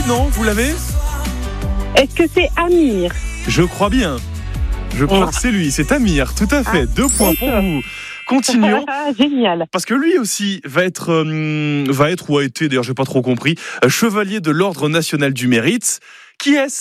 non? Vous l'avez? Est-ce que c'est Amir? Je crois bien. Je crois que c'est lui, c'est Amir, tout à fait. 2 points pour vous. Continuons. Génial. Parce que lui aussi va être ou a été, d'ailleurs j'ai pas trop compris, chevalier de l'Ordre national du mérite. Qui est-ce?